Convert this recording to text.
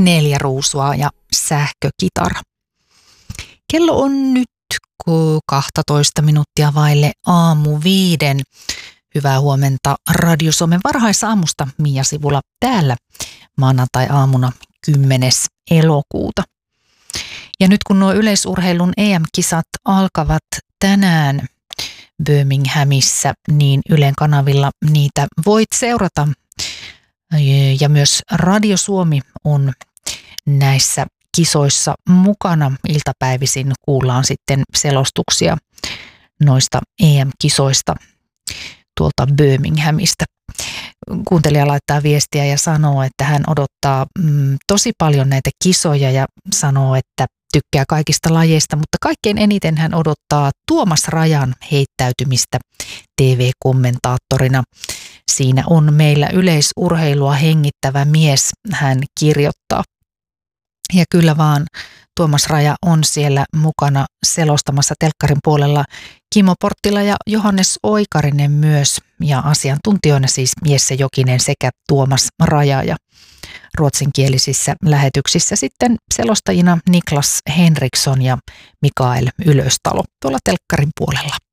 4 ruusua ja sähkökitara. Kello on nyt 12 minuuttia vaille aamu 5. Hyvää huomenta Radio Suomen varhaisaamusta Mia Sivula täällä maanantai-aamuna 10. elokuuta. Ja nyt kun nuo yleisurheilun EM-kisat alkavat tänään Birminghamissa, niin Ylen kanavilla niitä voit seurata. Ja myös Radio Suomi on näissä kisoissa mukana. Iltapäivisin kuullaan sitten selostuksia noista EM-kisoista tuolta Birminghamista. Kuuntelija laittaa viestiä ja sanoo, että hän odottaa tosi paljon näitä kisoja ja sanoo, että tykkää kaikista lajeista, mutta kaikkein eniten hän odottaa Tuomas Rajan heittäytymistä TV-kommentaattorina. Siinä on meillä yleisurheilua hengittävä mies, hän kirjoittaa. Ja kyllä vaan Tuomas Raja on siellä mukana selostamassa telkkarin puolella. Kimmo Porttila ja Johannes Oikarinen myös ja asiantuntijoina siis Jesse Jokinen sekä Tuomas Raja ja ruotsinkielisissä lähetyksissä sitten selostajina Niklas Henriksson ja Mikael Ylöstalo tuolla telkkarin puolella.